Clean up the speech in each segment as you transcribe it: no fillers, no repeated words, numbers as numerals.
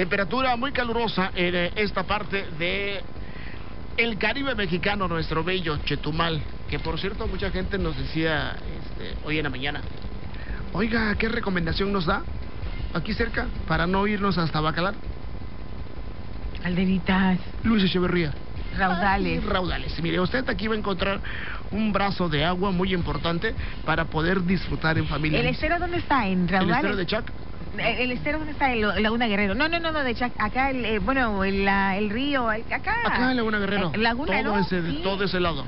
Temperatura muy calurosa en esta parte de el Caribe mexicano, nuestro bello Chetumal, que por cierto mucha gente nos decía hoy en la mañana, oiga, ¿qué recomendación nos da aquí cerca para no irnos hasta Bacalar? Alderitas. Luis Echeverría. Raudales. Ay, raudales. Mire, usted aquí va a encontrar un brazo de agua muy importante para poder disfrutar en familia. ¿El estero dónde está? ¿En Raudales? ¿El estero de Chac? ¿El estero dónde está? ¿En Laguna Guerrero? No, de Chac. Acá, el río, acá. Acá en Laguna Guerrero. Laguna, todo, ¿no? sí. Todo ese lado.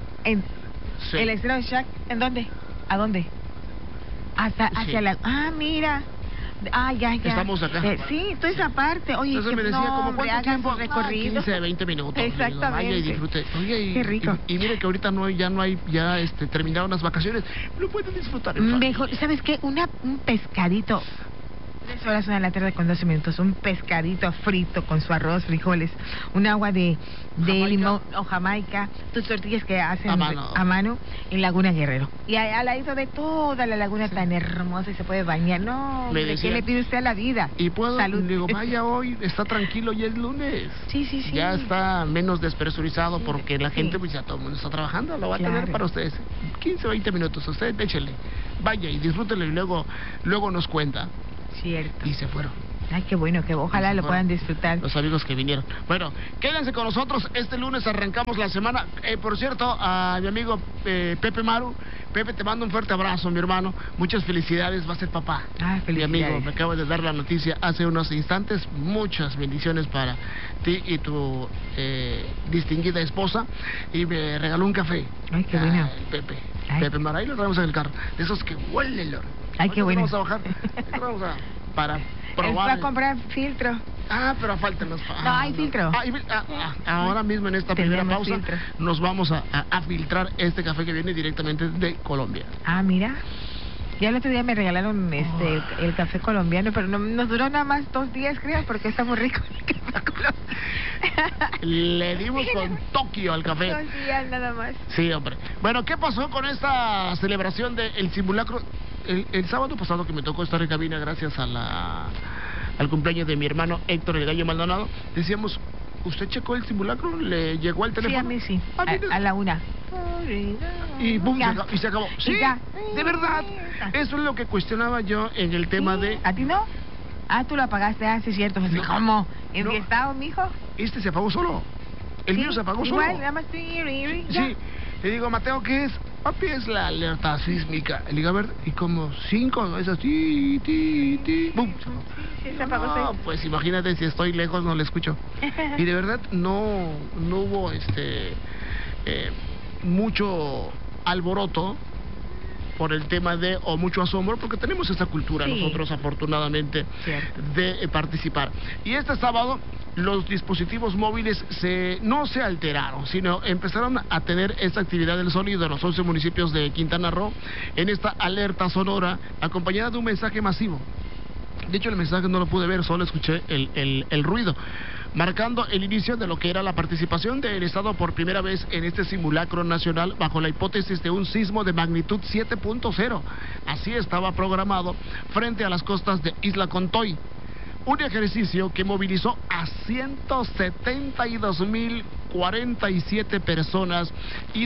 Sí. ¿El estero de Chac? ¿En dónde? ¿A dónde? Hacia sí. la... Ah, mira. Ah, ya. Estamos acá. Sí, toda esa parte. Oye, entonces me decía, ¿como cuánto tiempo? Recorrido. 15, 20 minutos. Exactamente. Vaya y disfrute. Oye, qué rico. Y mire que ahorita ya no hay, terminaron las vacaciones. Lo pueden disfrutar en familia. Mejor, ¿sabes qué? Un pescadito. 3 horas, 1 de la tarde con 12 minutos. Un pescadito frito con su arroz, frijoles, un agua de limón o jamaica, tus tortillas que hacen a mano en Laguna Guerrero. Y al lado de toda la laguna tan hermosa y se puede bañar. No, ¿qué le pide usted a la vida? Y puedo, salud. Digo, vaya hoy, está tranquilo, ya es lunes. Sí. Ya está menos despresurizado porque la gente, pues ya todo el mundo está trabajando. Lo va a tener para ustedes. 15, 20 minutos, usted échele. Vaya y disfrútenlo y luego nos cuenta. Cierto. Y se fueron. Ay, qué bueno, que ojalá lo puedan disfrutar. Los amigos que vinieron. Bueno, quédense con nosotros. Este lunes arrancamos la semana. Por cierto, a mi amigo Pepe Maru. Pepe, te mando un fuerte abrazo, mi hermano. Muchas felicidades, va a ser papá. Ah, felicidades. Mi amigo, me acaba de dar la noticia hace unos instantes. Muchas bendiciones para ti y tu distinguida esposa. Y me regaló un café. Ay, qué bueno. Pepe Maru, ahí lo traemos en el carro. De esos que huelen. Ay, qué bueno. Vamos a bajar. Vamos para probar. Él va a comprar filtro. Pero faltan los... No, hay filtro. Ahora mismo en esta primera pausa filtro. nos vamos a filtrar este café que viene directamente de Colombia. Mira. Ya el otro día me regalaron el café colombiano, pero no nos duró nada más 2 días, creo, porque está muy rico el café colombiano. Le dimos con Tokio al café. 2 días nada más. Sí, hombre. Bueno, ¿qué pasó con esta celebración del simulacro? El sábado pasado que me tocó estar en cabina gracias al cumpleaños de mi hermano Héctor el Gallo Maldonado, decíamos, ¿usted checó el simulacro? ¿Le llegó al teléfono? Sí, a mí sí, a la 1. Y boom, se acabó. Sí, de verdad. Eso es lo que cuestionaba yo en el tema de... ¿A ti no? Tú lo apagaste, sí es cierto. No. ¿Cómo? ¿En mi estado, mijo? Se apagó solo. El mío se apagó solo. Igual, nada más. Sí. Le digo, Mateo, ¿qué es? Papi, es la alerta sísmica. Le digo, a ver, y como 5, esas, ¡bum! Se apagó. No, pues imagínate, si estoy lejos no le escucho. Y de verdad no hubo mucho alboroto por el tema o mucho asombro, porque tenemos esa cultura nosotros, afortunadamente, de participar. Y este sábado los dispositivos móviles no se alteraron, sino empezaron a tener esta actividad del sonido en los 11 municipios de Quintana Roo, en esta alerta sonora, acompañada de un mensaje masivo. De hecho, el mensaje no lo pude ver, solo escuché el ruido, marcando el inicio de lo que era la participación del Estado por primera vez en este simulacro nacional bajo la hipótesis de un sismo de magnitud 7.0. Así estaba programado frente a las costas de Isla Contoy. Un ejercicio que movilizó a 172.047 personas y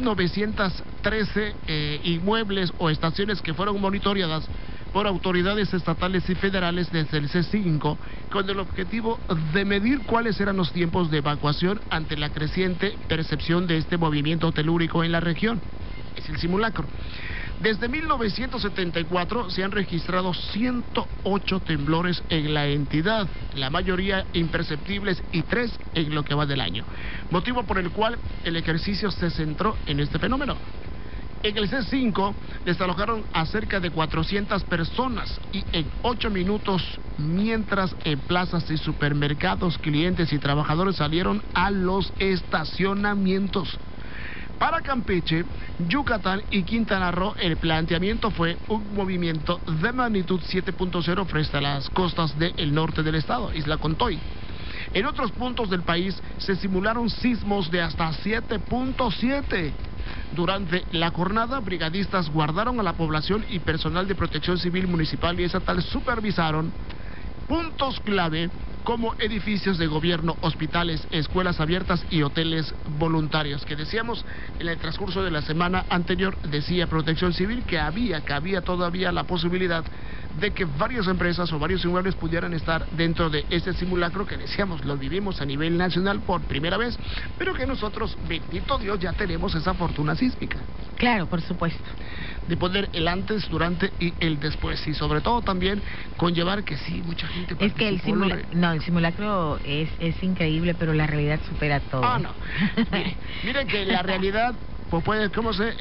2.913 inmuebles o estaciones que fueron monitoreadas por autoridades estatales y federales desde el C5, con el objetivo de medir cuáles eran los tiempos de evacuación ante la creciente percepción de este movimiento telúrico en la región. Es el simulacro. Desde 1974 se han registrado 108 temblores en la entidad, la mayoría imperceptibles y 3 en lo que va del año, motivo por el cual el ejercicio se centró en este fenómeno. En el C5 desalojaron a cerca de 400 personas y en 8 minutos, mientras en plazas y supermercados clientes y trabajadores salieron a los estacionamientos. Para Campeche, Yucatán y Quintana Roo, el planteamiento fue un movimiento de magnitud 7.0 frente a las costas del norte del estado, Isla Contoy. En otros puntos del país se simularon sismos de hasta 7.7. Durante la jornada, brigadistas guardaron a la población y personal de protección civil municipal y estatal supervisaron puntos clave como edificios de gobierno, hospitales, escuelas abiertas y hoteles voluntarios. Que decíamos en el transcurso de la semana anterior, decía Protección Civil que había todavía la posibilidad de que varias empresas o varios inmuebles pudieran estar dentro de este simulacro que decíamos, lo vivimos a nivel nacional por primera vez, pero que nosotros, bendito Dios, ya tenemos esa fortuna sísmica. Claro, por supuesto. De poner el antes, durante y el después, y sobre todo también conllevar que sí, mucha gente es que el simulacro es increíble, pero la realidad supera todo. Ah, no. Mire que la realidad, pues puede, ¿cómo se?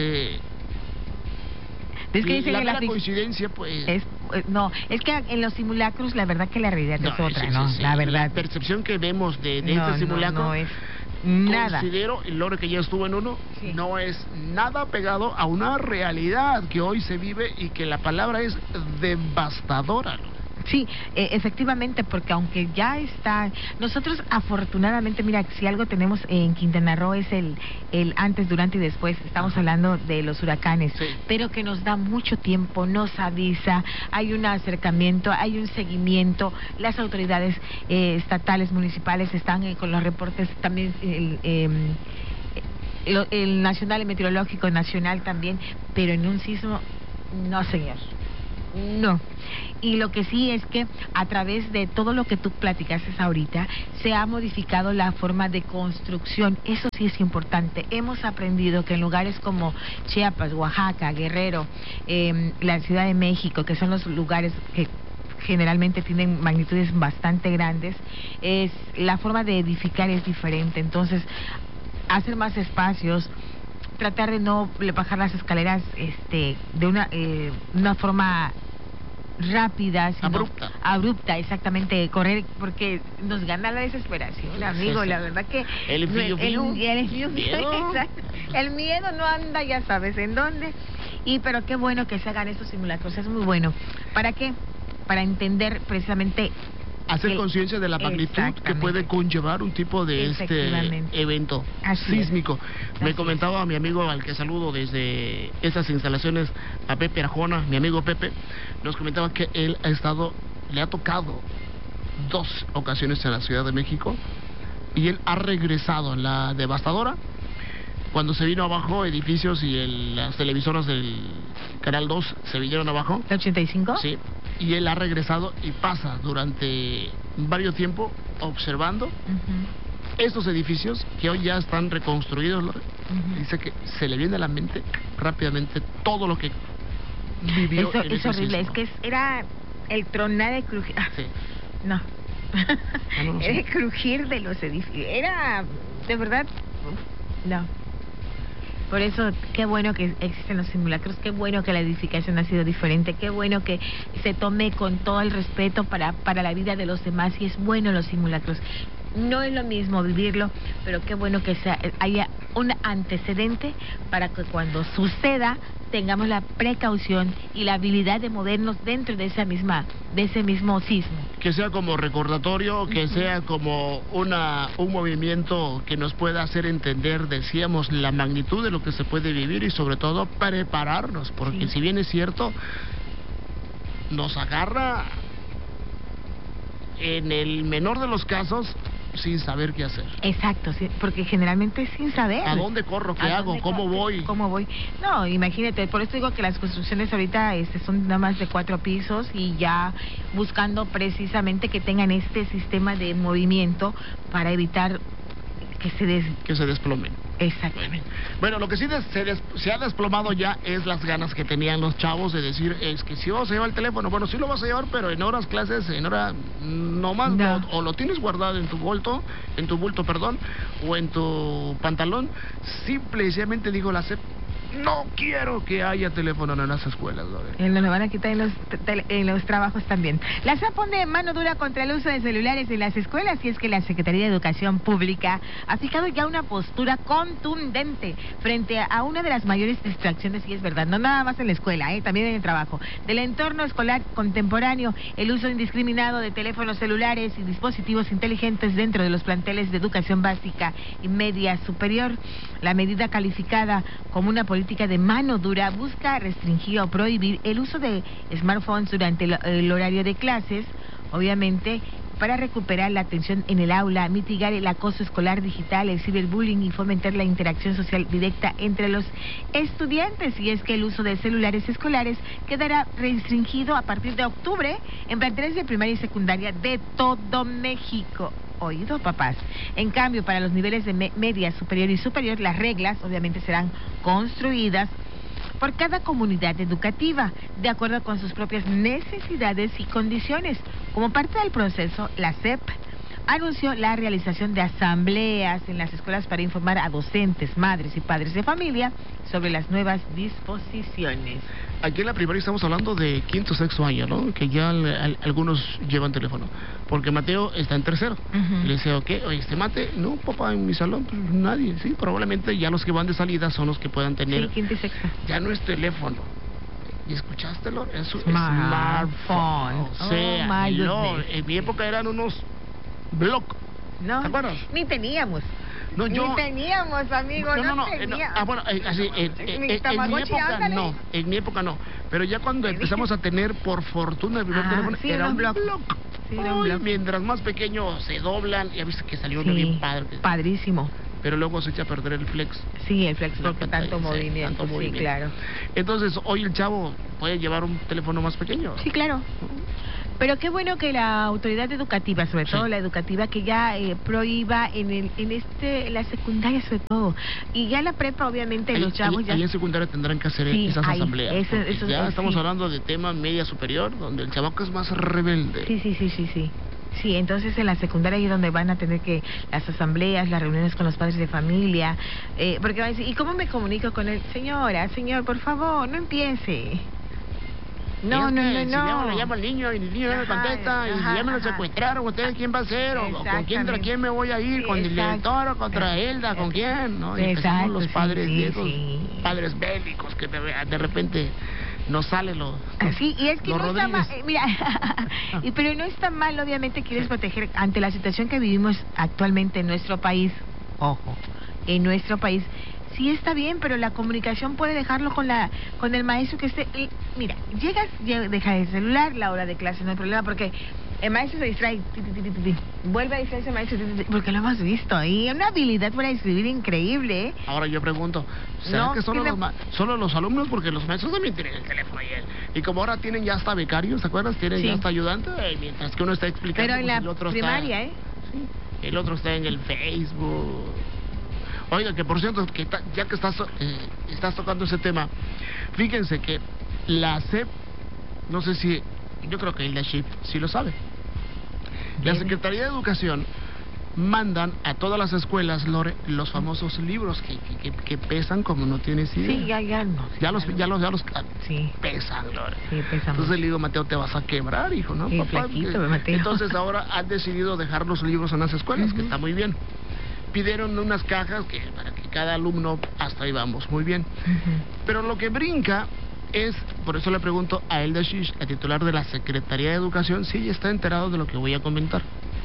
Es que dice la que mera coincidencia, pues... es que en los simulacros la verdad que la realidad es otra, sí, ¿no? Sí, la verdad. La percepción que vemos de este simulacro... No es nada. Considero, y Lore que ya estuvo en uno, sí, no es nada pegado a una realidad que hoy se vive y que la palabra es devastadora, ¿no? Sí, efectivamente, porque aunque ya está, nosotros afortunadamente, mira, si algo tenemos en Quintana Roo es el antes, durante y después, estamos hablando de los huracanes, sí, pero que nos da mucho tiempo, nos avisa, hay un acercamiento, hay un seguimiento, las autoridades estatales, municipales están con los reportes, también el Nacional, el Meteorológico Nacional también, pero en un sismo, no señor. No. Y lo que sí es que a través de todo lo que tú platicaste ahorita, se ha modificado la forma de construcción. Eso sí es importante. Hemos aprendido que en lugares como Chiapas, Oaxaca, Guerrero, la Ciudad de México, que son los lugares que generalmente tienen magnitudes bastante grandes, la forma de edificar es diferente. Entonces, hacer más espacios, tratar de no bajar las escaleras de una forma rápida, sino abrupta, exactamente, correr, porque nos gana la desesperación, amigo, la verdad que el miedo no anda, ya sabes en dónde, pero qué bueno que se hagan estos simulacros, es muy bueno. ¿Para qué? Para entender precisamente hacer conciencia de la magnitud que puede conllevar un tipo de evento sísmico. Me comentaba mi amigo al que saludo desde esas instalaciones, a Pepe Arjona, mi amigo Pepe, nos comentaba que él le ha tocado 2 ocasiones en la Ciudad de México y él ha regresado en la devastadora cuando se vino abajo edificios y las televisoras del Canal 2 se vinieron abajo. ¿El 85? Sí. Y él ha regresado y pasa durante varios tiempo observando estos edificios que hoy ya están reconstruidos. Dice que se le viene a la mente rápidamente todo lo que vivió. Eso es horrible, es que era el tronar de crujir. Sí. No. Era el crujir de los edificios. Era, de verdad, no. Por eso, qué bueno que existen los simulacros, qué bueno que la edificación ha sido diferente, qué bueno que se tome con todo el respeto para la vida de los demás, y es bueno los simulacros. No es lo mismo vivirlo, pero qué bueno que haya un antecedente para que cuando suceda tengamos la precaución y la habilidad de movernos dentro de ese mismo sismo. Que sea como recordatorio, que sea como un movimiento que nos pueda hacer entender, decíamos, la magnitud de lo que se puede vivir y sobre todo prepararnos, porque si bien es cierto, nos agarra en el menor de los casos sin saber qué hacer. Exacto, sí, porque generalmente es sin saber. ¿A dónde corro? ¿Qué hago? ¿Cómo voy? ¿Cómo voy? No, imagínate, por eso digo que las construcciones ahorita son nada más de 4 pisos y ya buscando precisamente que tengan este sistema de movimiento para evitar que se desplomen. Exactamente. Bueno, lo que sí se ha desplomado ya es las ganas que tenían los chavos de decir, es que si vas a llevar el teléfono, bueno, sí lo vas a llevar, pero en horas clases, en hora nomás, no. O lo tienes guardado en tu bulto, o en tu pantalón. Simple y sencillamente dijo la SEP, no quiero que haya teléfono en las escuelas, Lore. Nos lo van a quitar en los trabajos también. La SEP pone mano dura contra el uso de celulares en las escuelas, y es que la Secretaría de Educación Pública ha fijado ya una postura contundente frente a una de las mayores distracciones, y es verdad, no nada más en la escuela, también en el trabajo, del entorno escolar contemporáneo, el uso indiscriminado de teléfonos celulares y dispositivos inteligentes dentro de los planteles de educación básica y media superior. La medida, calificada como una política de mano dura, busca restringir o prohibir el uso de smartphones durante el horario de clases, obviamente, para recuperar la atención en el aula, mitigar el acoso escolar digital, el ciberbullying y fomentar la interacción social directa entre los estudiantes. Y es que el uso de celulares escolares quedará restringido a partir de octubre en planteles de primaria y secundaria de todo México. Oído, papás. En cambio, para los niveles de media, superior y superior, las reglas obviamente serán construidas por cada comunidad educativa, de acuerdo con sus propias necesidades y condiciones. Como parte del proceso, la SEP anunció la realización de asambleas en las escuelas para informar a docentes, madres y padres de familia sobre las nuevas disposiciones. Aquí en la primaria estamos hablando de quinto, sexto año, ¿no? Que ya algunos llevan teléfono. Porque Mateo está en tercero. Le dice, ok, oye, Mate, no, papá, en mi salón, pues, nadie. Sí, probablemente ya los que van de salida son los que puedan tener. Sí, quinto y sexto. Ya no es teléfono. ¿Y escuchaste? Es un smartphone. O sea, en mi época eran unos block. No, ¿te acuerdas? Ni teníamos. No, ni teníamos, amigo, no teníamos. Bueno, así, en mi época no, en mi época no. Pero ya cuando empezamos a tener, por fortuna, el primer teléfono, sí, era un block. Sí, era un block. Mientras más pequeños se doblan, ya viste que salió uno bien padre. Padrísimo. Pero luego se echa a perder el flex. Sí, el flex, porque tanto movimiento. Sí, claro. Entonces, hoy el chavo puede llevar un teléfono más pequeño. Sí, claro. Pero qué bueno que la autoridad educativa, sobre todo la educativa, que ya prohíba en la secundaria sobre todo, y ya en la prepa obviamente los chavos ya... Ahí en secundaria tendrán que hacer esas asambleas. Ya estamos hablando de tema media superior, donde el chavaco es más rebelde. Sí. Sí, entonces en la secundaria ahí es donde van a tener que las asambleas, las reuniones con los padres de familia, porque van a decir, ¿y cómo me comunico con él? Señor, por favor, no empiece. No. Si le llamo al niño y el niño no me contesta, y ya me lo secuestraron, ¿ustedes quién va a ser? ¿O contra quién me voy a ir? ¿Con el director o contra Elda? ¿Con quién? ¿No? Y empezamos los padres de esos padres bélicos que de repente nos sale lo... Sí, y es que no está mal, mira, pero no está mal, obviamente quieres proteger ante la situación que vivimos actualmente en nuestro país. Ojo, en nuestro país sí está bien, pero la comunicación puede dejarlo con el maestro que esté... Mira, deja el celular, la hora de clase no hay problema, porque el maestro se distrae, vuelve a distraerse el maestro, porque lo hemos visto ahí, una habilidad para escribir increíble, ¿eh? Ahora yo pregunto, ¿será que solo los alumnos? Porque los maestros también tienen el teléfono y como ahora tienen ya hasta becarios, ¿te acuerdas? Tienen ya hasta ayudante, mientras que uno está explicando. Pero en la primaria, Sí, el otro está en el Facebook. Oiga, que por cierto, ya que estás tocando ese tema, fíjense que la SEP, no sé si, yo creo que Hilda Schiff sí lo sabe. La Secretaría de Educación mandan a todas las escuelas, Lore, los famosos libros que pesan como no tienes idea. Sí, ya los sí. Pesan, Lore. Sí, pesan. Entonces le digo, Mateo, te vas a quebrar, hijo, ¿no? Sí, papá, flaquito, Mateo. Entonces ahora han decidido dejar los libros en las escuelas, que está muy bien. Pidieron unas cajas para que cada alumno, hasta ahí vamos, muy bien. Pero lo que brinca es, por eso le pregunto a Elda Schiff, la titular de la Secretaría de Educación, si ella está enterado de lo que voy a comentar.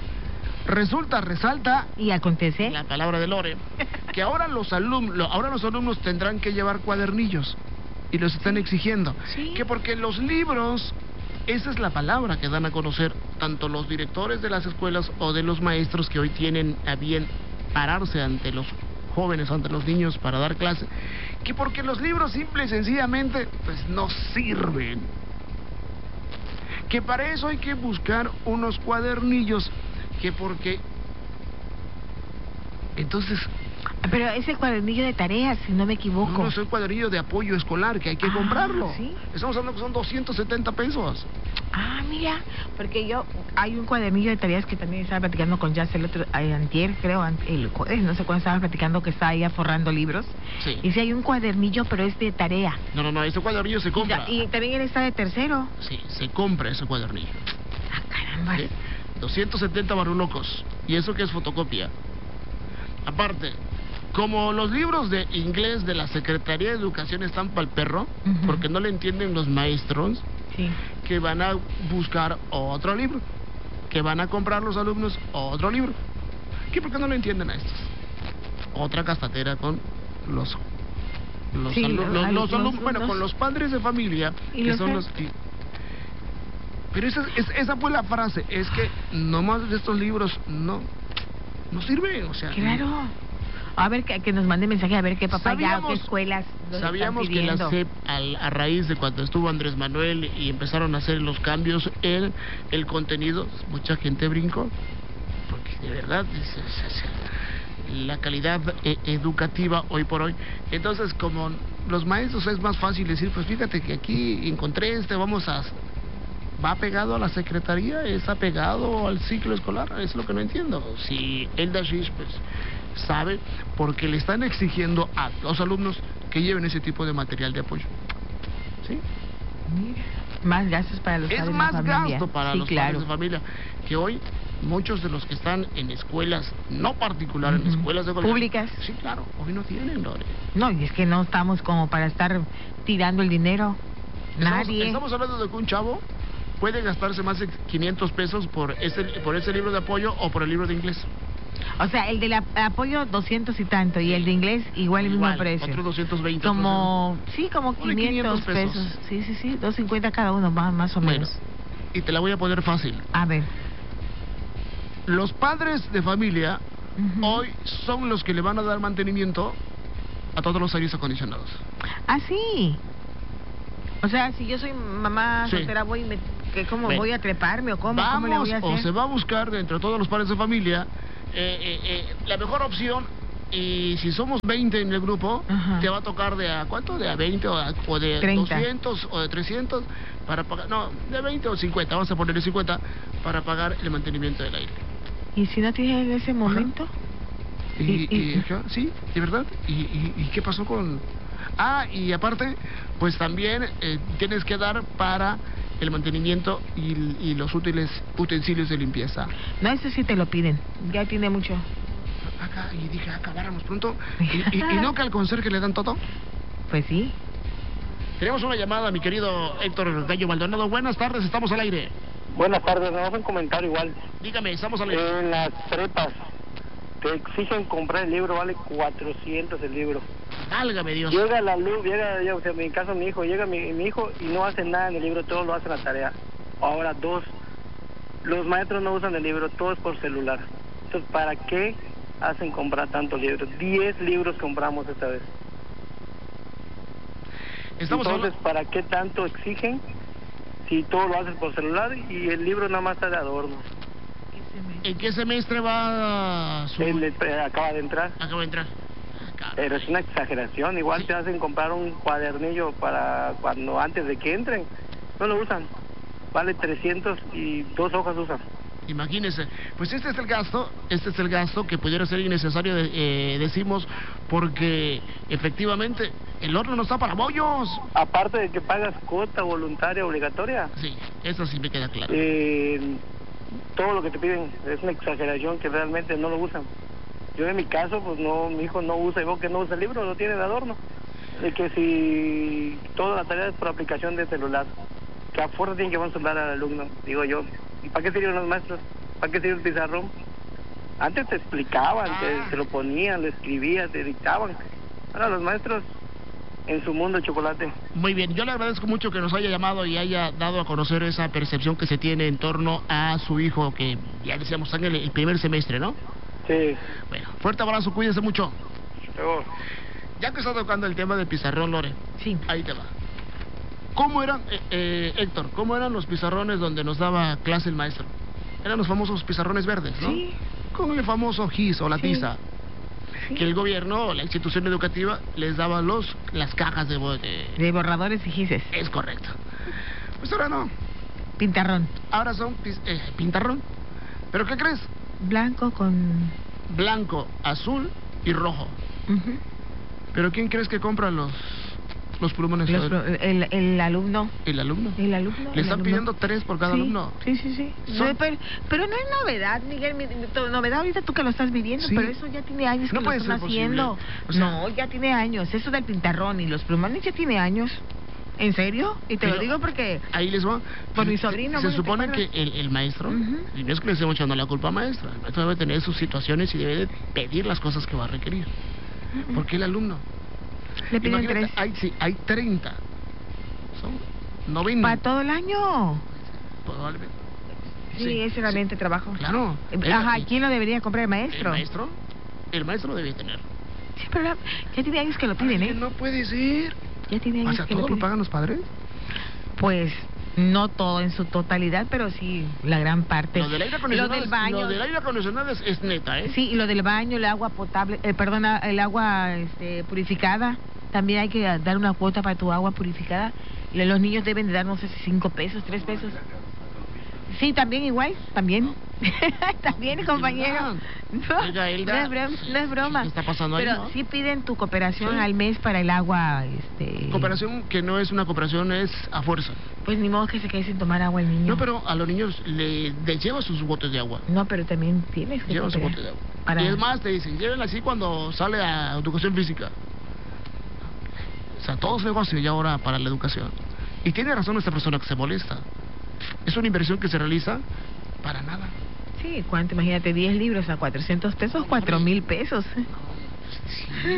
Resalta y acontece la palabra de Lore, que ahora los alumnos tendrán que llevar cuadernillos y los están exigiendo. Sí. Que porque los libros, esa es la palabra que dan a conocer tanto los directores de las escuelas o de los maestros que hoy tienen a bien pararse ante los jóvenes, ante los niños para dar clase, que porque los libros simple y sencillamente pues no sirven, que para eso hay que buscar unos cuadernillos, que porque entonces... Pero ese cuadernillo de tareas, si no me equivoco. No, es el cuadernillo de apoyo escolar, que hay que comprarlo. ¿Sí? Estamos hablando que son 270 pesos. Mira, porque hay un cuadernillo de tareas que también estaba platicando con Jazz el otro, antier, creo, el jueves, no sé cuándo estaba platicando, que está ahí aforrando libros. Sí. Y si hay un cuadernillo, pero es de tarea. No, ese cuadernillo se compra. Y también él está de tercero. Sí, se compra ese cuadernillo. Caramba. ¿Sí? 270 barulocos. ¿Y eso que es fotocopia? Aparte, como los libros de inglés de la Secretaría de Educación están para el perro, porque no le entienden los maestros, sí, que van a buscar otro libro, que van a comprar los alumnos otro libro. ¿Qué? ¿Por qué no le entienden a estos? Otra gastatera con los alumnos, bueno, con los padres de familia, que son los... Pero esa fue la frase, es que nomás de estos libros no sirven, o sea. Claro. A ver, que nos mande mensaje, a ver qué papá ya o qué escuelas nos sabíamos están que la pidiendo. SEP, a raíz de cuando estuvo Andrés Manuel y empezaron a hacer los cambios en el contenido, mucha gente brincó, porque de verdad la calidad educativa hoy por hoy. Entonces, como los maestros es más fácil decir, pues fíjate que aquí encontré va pegado a la secretaría, es apegado al ciclo escolar, es lo que no entiendo. Si el Dashish pues sabe, porque le están exigiendo a los alumnos que lleven ese tipo de material de apoyo. ¿Sí? Mira, más gastos para los padres Es más de familia. gasto para Sí, los claro. padres de familia, que hoy muchos de los que están en escuelas no particulares, en escuelas de colegio, públicas. sí, claro, hoy no tienen, Lore. No, y es que no estamos como para estar tirando el dinero. Nadie. Estamos hablando de que un chavo puede gastarse más de 500 pesos por ese libro de apoyo o por el libro de inglés. O sea, el del apoyo 200 y tanto, y el de inglés igual el mismo precio. Otro 220. Como, sí, como Ponle 500 pesos. Sí, 250 cada uno, más o menos. Bueno, y te la voy a poner fácil. A ver. Los padres de familia hoy son los que le van a dar mantenimiento a todos los aires acondicionados. Ah, sí. O sea, si yo soy mamá Sí. soltera, ¿cómo Ven. voy a treparme o cómo le Vamos, voy a hacer? o se va a buscar de entre todos los padres de familia la mejor opción, y si somos 20 en el grupo, Ajá. te va a tocar de a cuánto, de a 20 o de 30. 200 o de 300 para pagar, no, de 20 o 50, vamos a ponerle 50 para pagar el mantenimiento del aire. ¿Y si no tienes en ese momento? Ajá, sí, de verdad. ¿Y qué pasó con...? Ah, y aparte, pues también tienes que dar para el mantenimiento y los útiles utensilios de limpieza. No, eso sí te lo piden. Ya tiene mucho. Acá, y dije, acabáramos pronto. ¿Y no que al conserje le dan todo? Pues sí. Tenemos una llamada, mi querido Héctor Gallo Maldonado. Buenas tardes, estamos al aire. Buenas tardes, nos vamos a un comentario igual. Dígame, estamos al aire. En las prepas te exigen comprar el libro, vale 400 el libro. Válgame Dios. Llega la luz, o sea, en mi caso mi hijo, llega mi hijo y no hace nada en el libro, todo lo hace en la tarea. Ahora, los maestros no usan el libro, todo es por celular. Entonces, ¿para qué hacen comprar tantos libros? 10 libros compramos esta vez. Entonces, ¿para qué tanto exigen si todo lo haces por celular y el libro nada más está de adorno? ¿En qué semestre va su...? Él acaba de entrar. Acaba de entrar. Pero es una exageración, igual Sí. te hacen comprar un cuadernillo para cuando antes de que entren, no lo usan, vale 300 y 2 hojas usan. Imagínese, pues este es el gasto que pudiera ser innecesario, decimos, porque efectivamente el horno no está para bollos. Aparte de que pagas cuota voluntaria obligatoria, Sí, eso sí me queda claro. todo lo que te piden es una exageración que realmente no lo usan. Yo en mi caso, pues no, mi hijo no usa, y veo que no usa el libro, lo tiene de adorno. De que si toda la tarea es por aplicación de celular, que a fuerza tienen que llevar un celular al alumno, digo yo. ¿Y para qué sirven los maestros? ¿Para qué sirve el pizarrón? Antes te explicaban, te lo ponían, lo escribían, te dictaban. Ahora los maestros en su mundo de chocolate. Muy bien, yo le agradezco mucho que nos haya llamado y haya dado a conocer esa percepción que se tiene en torno a su hijo, que ya decíamos está en el primer semestre, ¿no? Sí. Bueno, fuerte abrazo, cuídese mucho. Luego, Ya que está tocando el tema del pizarrón, Lore, Sí. ahí te va. ¿Cómo eran, Héctor, cómo eran los pizarrones donde nos daba clase el maestro? Eran los famosos pizarrones verdes, ¿no? Sí. Con el famoso GIS o la Sí. tiza, Sí. que el gobierno o la institución educativa les daba las cajas de... De borradores y gises. Es correcto. Pues ahora no, Pintarrón. ahora son pintarrón. ¿Pero qué crees? Blanco con... Blanco, azul y rojo. Ujú. ¿Pero quién crees que compra los plumones? El alumno. El alumno. El alumno. Le el están alumno. pidiendo 3 por cada Sí, alumno. Sí, sí, sí. Son- No, pero no es novedad, Miguel. Novedad ahorita tú que lo estás viviendo, Sí. pero eso ya tiene años que No lo puede están ser haciendo. posible. O sea- No, ya tiene años. Eso del pintarrón y los plumones ya tiene años. ¿En serio? Y te Pero- lo digo porque... Ahí les va. Por mi sobrino, Se bueno, ¿te supone que acuerdas? el maestro, Ujú. y no es que le estemos echando la culpa al maestro, el maestro debe tener sus situaciones y debe de pedir las cosas que va a requerir. Porque el alumno... Le piden Imagínate, 3. hay 30. Son 90. Para todo el año. probablemente. Sí, es realmente trabajo. Claro. Ajá, ¿quién lo debería comprar? ¿El maestro? ¿El maestro? El maestro debe tener. Sí, pero ya tiene años que lo piden, ¿eh? No puede ser. Ya tiene años que ¿todo lo piden. lo pagan los padres? Pues no todo en su totalidad, pero sí la gran parte. Lo del aire acondicionado, lo del baño. Lo del aire acondicionado es neta, ¿eh? Sí, y lo del baño, el agua potable, perdona, el agua purificada. También hay que dar una cuota para tu agua purificada. Los niños deben de dar, no sé si 5 pesos, 3 pesos. Sí, también igual, también. También, compañero. No, Oiga, Hilda, no es broma. ¿qué está pasando ahí, pero no? sí piden tu cooperación Sí. al mes para el agua. Cooperación que no es una cooperación, es a fuerza. Pues ni modo que se quede sin tomar agua el niño. No, pero a los niños les lleva sus botes de agua. No, pero también tienes que Llevan su cooperar. bote de agua. Para- Y es más, te dicen, llévenla así cuando sale a educación física. O sea, todo es negocio ya ahora para la educación. Y tiene razón esta persona que se molesta. Es una inversión que se realiza para nada. Sí, ¿cuánto? Imagínate, 10 libros a 400 pesos, 4,000 pesos. Sí.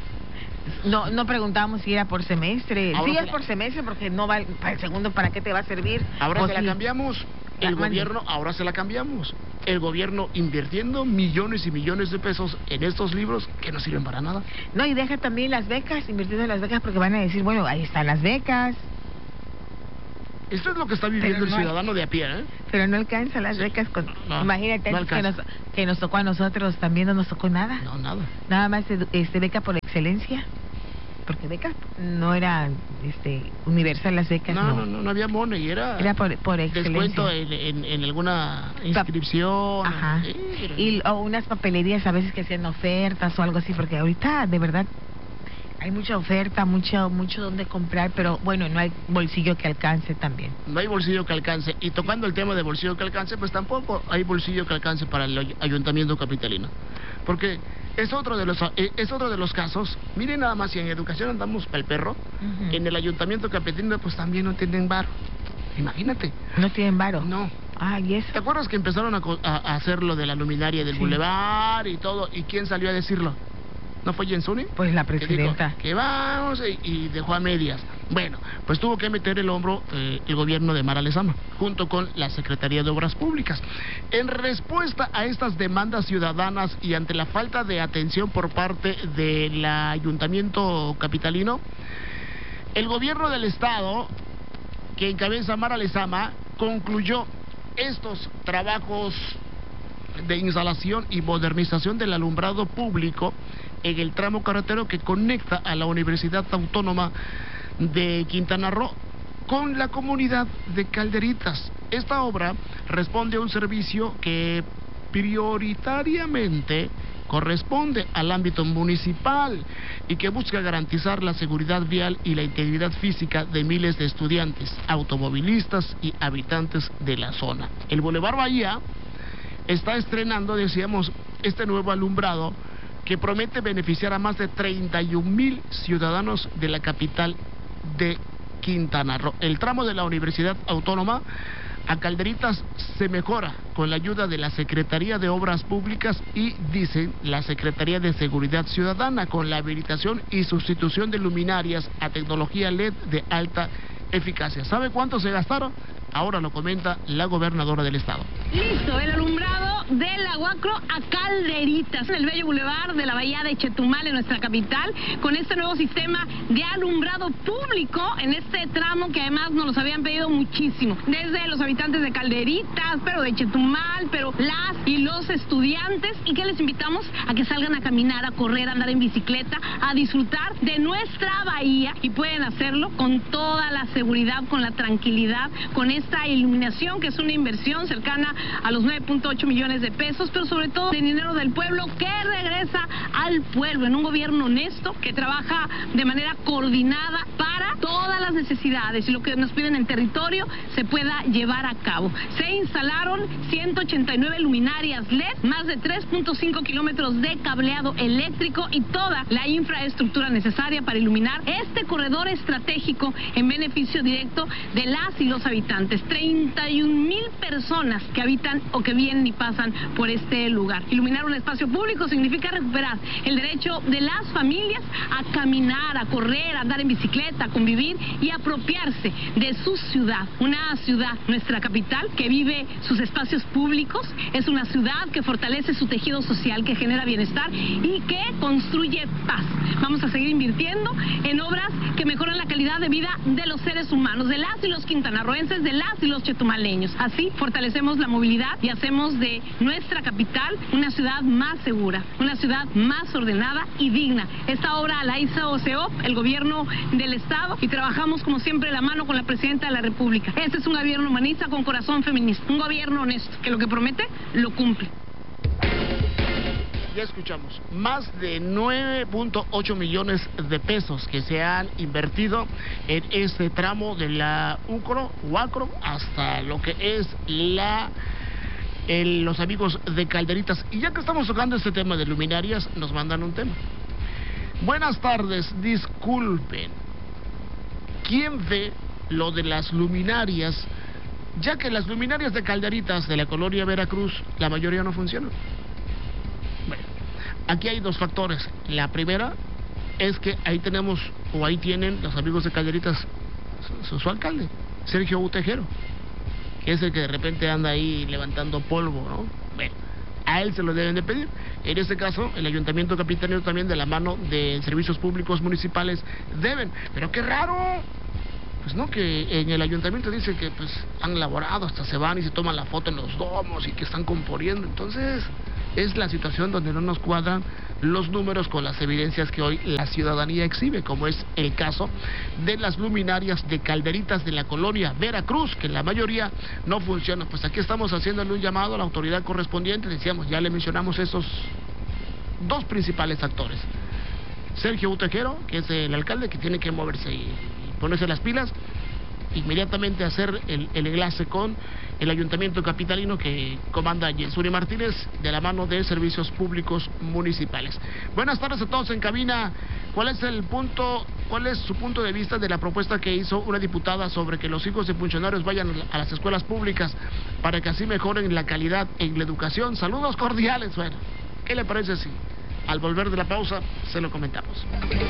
No preguntamos si era por semestre. Ahora Sí, se es la- por semestre porque no va para el segundo, ¿para qué te va a servir? Ahora O se la sí. cambiamos. El Mande. gobierno, ahora se la cambiamos. El gobierno invirtiendo millones y millones de pesos en estos libros que no sirven para nada. No, y deja también las becas, invirtiendo en las becas porque van a decir, bueno, ahí están las becas, Esto es lo que está viviendo Pero el no hay- ciudadano de a pie, ¿eh? pero no alcanzan las becas. No, Imagínate no antes alcanza. que nos tocó a nosotros, también no nos tocó nada. No, nada. Nada más beca por excelencia. Porque becas no era universal, las becas No había mono y era por excelencia. descuento en alguna inscripción. Ajá. Sí, pero- O unas papelerías a veces que hacían ofertas o algo así, porque ahorita de verdad hay mucha oferta, mucho donde comprar, pero bueno, no hay bolsillo que alcance también. No hay bolsillo que alcance. Y tocando el tema de bolsillo que alcance, pues tampoco hay bolsillo que alcance para el ayuntamiento capitalino. Porque es otro de los casos. Miren nada más, si en educación andamos para el perro, Ujú. en el ayuntamiento capitalino pues también no tienen varo. Imagínate. No tienen varo. No. Ah, ¿y eso? ¿Te acuerdas que empezaron a hacer lo de la luminaria del Sí. bulevar y todo? ¿Y quién salió a decirlo? ¿No fue Jensuni? Pues la Que dijo presidenta. que vamos y dejó a medias. Bueno, pues tuvo que meter el hombro el gobierno de Mara Lezama, junto con la Secretaría de Obras Públicas. En respuesta a estas demandas ciudadanas y ante la falta de atención por parte del ayuntamiento capitalino, el gobierno del estado, que encabeza Mara Lezama, concluyó estos trabajos de instalación y modernización del alumbrado público en el tramo carretero que conecta a la Universidad Autónoma de Quintana Roo con la comunidad de Calderitas. Esta obra responde a un servicio que prioritariamente corresponde al ámbito municipal y que busca garantizar la seguridad vial y la integridad física de miles de estudiantes, automovilistas y habitantes de la zona. El Boulevard Bahía está estrenando, decíamos, este nuevo alumbrado que promete beneficiar a más de 31,000 ciudadanos de la capital de Quintana Roo. El tramo de la Universidad Autónoma a Calderitas se mejora con la ayuda de la Secretaría de Obras Públicas y, dicen, la Secretaría de Seguridad Ciudadana, con la habilitación y sustitución de luminarias a tecnología LED de alta eficacia. ¿Sabe cuánto se gastaron? Ahora lo comenta la gobernadora del estado. Listo, el alumbrado del Aguacro a Calderitas, en el bello bulevar de la bahía de Chetumal, en nuestra capital, con este nuevo sistema de alumbrado público en este tramo que además nos los habían pedido muchísimo, desde los habitantes de Calderitas, pero de Chetumal, pero las y los estudiantes, y que les invitamos a que salgan a caminar, a correr, a andar en bicicleta, a disfrutar de nuestra bahía, y pueden hacerlo con toda la seguridad, con la tranquilidad, con esta iluminación, que es una inversión cercana a los 9.8 millones de pesos, pero sobre todo de dinero del pueblo que regresa al pueblo, en un gobierno honesto que trabaja de manera coordinada para todas las necesidades, y lo que nos piden en territorio se pueda llevar a cabo. Se instalaron 189 luminarias LED, más de 3.5 kilómetros de cableado eléctrico y toda la infraestructura necesaria para iluminar este corredor estratégico en beneficio directo de las y los habitantes. 31,000 personas que habían habitan o que vienen y pasan por este lugar. Iluminar un espacio público significa recuperar el derecho de las familias a caminar, a correr, a andar en bicicleta, a convivir y apropiarse de su ciudad. Una ciudad, nuestra capital, que vive sus espacios públicos, es una ciudad que fortalece su tejido social, que genera bienestar y que construye paz. Vamos a seguir invirtiendo en obras que mejoran la calidad de vida de los seres humanos, de las y los quintanarroenses, de las y los chetumaleños. Así fortalecemos la movilidad y hacemos de nuestra capital una ciudad más segura, una ciudad más ordenada y digna. Esta obra la hizo CEOP, el gobierno del Estado, y trabajamos como siempre de la mano con la Presidenta de la República. Este es un gobierno humanista con corazón feminista, un gobierno honesto, que lo que promete, lo cumple. Ya escuchamos, más de 9.8 millones de pesos que se han invertido en este tramo de la Huacro hasta lo que es los amigos de Calderitas. Y ya que estamos tocando este tema de luminarias, nos mandan un tema. Buenas tardes, disculpen, ¿quién ve lo de las luminarias? Ya que las luminarias de Calderitas de la colonia Veracruz, la mayoría no funcionan. Bueno, aquí hay dos factores. La primera es que ahí tenemos, o ahí tienen los amigos de Calderitas su alcalde, Sergio Utejero, que es el que de repente anda ahí levantando polvo, ¿no? Bueno, a él se lo deben de pedir. En este caso, el Ayuntamiento Capitalino también, de la mano de Servicios Públicos Municipales, deben. Pero qué raro, pues no, que en el ayuntamiento dice que pues han laborado, hasta se van y se toman la foto en los domos y que están componiendo. Entonces es la situación donde no nos cuadran los números con las evidencias que hoy la ciudadanía exhibe, como es el caso de las luminarias de Calderitas de la colonia Veracruz, que la mayoría no funcionan. Pues aquí estamos haciéndole un llamado a la autoridad correspondiente. Decíamos, ya le mencionamos esos dos principales actores: Sergio Utejero, que es el alcalde, que tiene que moverse y ponerse las pilas, inmediatamente hacer el enlace con el Ayuntamiento Capitalino que comanda Yensuri Martínez, de la mano de Servicios Públicos Municipales. Buenas tardes a todos en cabina. ¿Cuál es su punto de vista de la propuesta que hizo una diputada sobre que los hijos de funcionarios vayan a las escuelas públicas para que así mejoren la calidad en la educación? Saludos cordiales. Bueno, ¿qué le parece si al volver de la pausa se lo comentamos?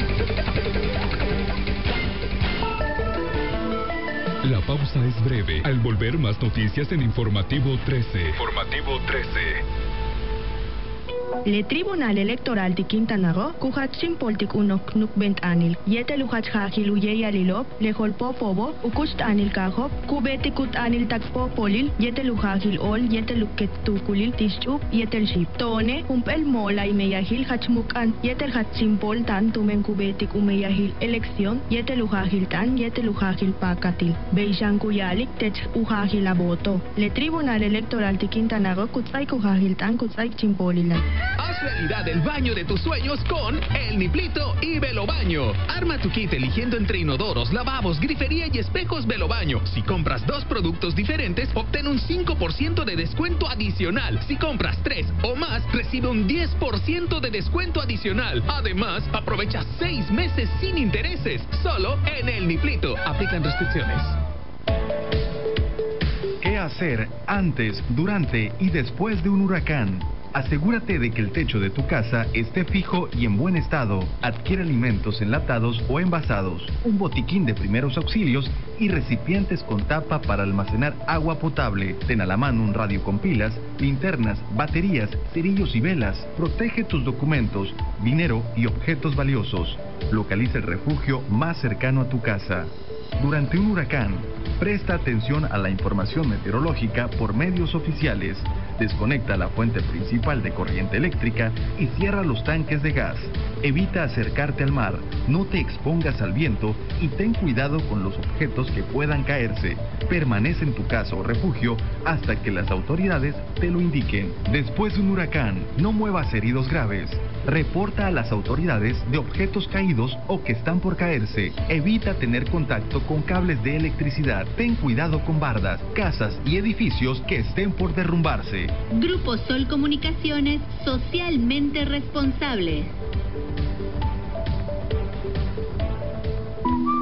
La pausa es breve. Al volver, más noticias en Informativo 13. Informativo 13. Le Tribunal Electoral de Quintana Roo, Kuhatsin Poltik Unok Nukbent Anil, Yete Luhatjahil Uyeyalilop, Lejolpo Fobo, Ukust Anil Kahop, Kubetikut Anil Takpo Polil, Yete Lujahil Ol, Yete Luket Tukulil, Tischup, Yetel Ship. Tone, Humpel Mola y Meyahil Hachmukan, Yetel Hatsin Pol Tan, Tumen Kubetik Umeyahil Elección, Yete Lujahil Tan, Yete Lujahil Pakatil, Beishan Kuyalik, Tech Ujahil Aboto. Le Tribunal Electoral de Quintana Roo, Kutzai Kujahil Tan, Kutzai Chimpolilan. Haz realidad el baño de tus sueños con El Niplito y Velobaño. Arma tu kit eligiendo entre inodoros, lavabos, grifería y espejos Velobaño. Si compras 2 productos diferentes, obtén un 5% de descuento adicional. Si compras 3 o más, recibe un 10% de descuento adicional. Además, aprovecha 6 meses sin intereses. Solo en El Niplito. Aplican restricciones. ¿Qué hacer antes, durante y después de un huracán? Asegúrate de que el techo de tu casa esté fijo y en buen estado. Adquiere alimentos enlatados o envasados, un botiquín de primeros auxilios y recipientes con tapa para almacenar agua potable. Ten a la mano un radio con pilas, linternas, baterías, cerillos y velas. Protege tus documentos, dinero y objetos valiosos. Localiza el refugio más cercano a tu casa. Durante un huracán, presta atención a la información meteorológica por medios oficiales. Desconecta la fuente principal de corriente eléctrica y cierra los tanques de gas. Evita acercarte al mar, no te expongas al viento y ten cuidado con los objetos que puedan caerse. Permanece en tu casa o refugio hasta que las autoridades te lo indiquen. Después de un huracán, no muevas heridos graves. Reporta a las autoridades de objetos caídos o que están por caerse. Evita tener contacto con cables de electricidad. Ten cuidado con bardas, casas y edificios que estén por derrumbarse. Grupo Sol Comunicaciones, socialmente responsable.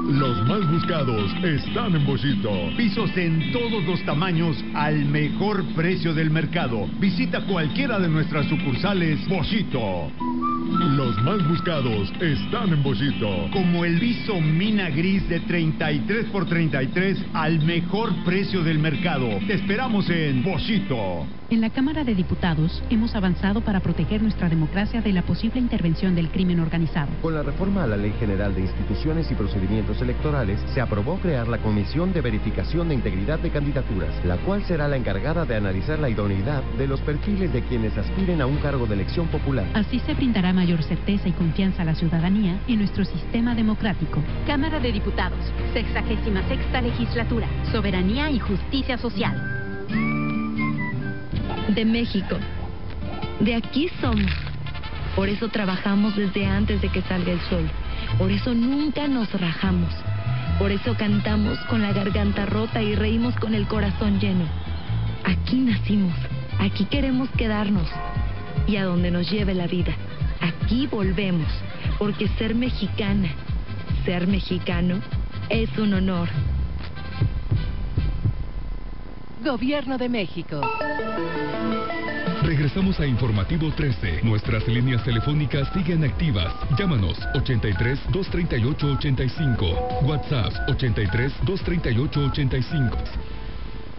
Los más buscados están en Boschito. Pisos en todos los tamaños al mejor precio del mercado. Visita cualquiera de nuestras sucursales Boschito. Los más buscados están en Boschito. Como el piso Mina Gris de 33 por 33 al mejor precio del mercado. Te esperamos en Boschito. En la Cámara de Diputados hemos avanzado para proteger nuestra democracia de la posible intervención del crimen organizado. Con la reforma a la Ley General de Instituciones y Procedimientos Electorales, se aprobó crear la Comisión de Verificación de Integridad de Candidaturas, la cual será la encargada de analizar la idoneidad de los perfiles de quienes aspiren a un cargo de elección popular. Así se brindará mayor certeza y confianza a la ciudadanía en nuestro sistema democrático. Cámara de Diputados, 66ª Legislatura, Soberanía y Justicia Social. De México. De aquí somos. Por eso trabajamos desde antes de que salga el sol. Por eso nunca nos rajamos. Por eso cantamos con la garganta rota y reímos con el corazón lleno. Aquí nacimos. Aquí queremos quedarnos. Y a donde nos lleve la vida. Aquí volvemos. Porque ser mexicana, ser mexicano, es un honor. Gobierno de México. Regresamos a Informativo 13. Nuestras líneas telefónicas siguen activas. Llámanos 83-238-85. WhatsApp 83-238-85.